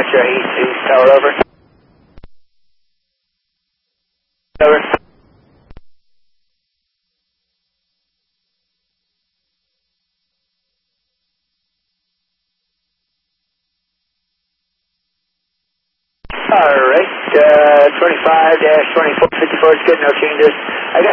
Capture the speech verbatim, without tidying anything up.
Roger, East, East Tower, over. Over. Alright, uh, twenty-five dash twenty-four fifty-four is good, no changes. I got